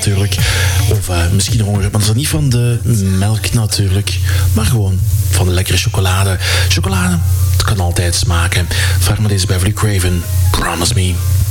natuurlijk. Of misschien honger, maar dat is niet van de melk natuurlijk. Maar gewoon van de lekkere chocolade. Chocolade, het kan altijd smaken. Vraag me deze Beverly Craven. Promise Me.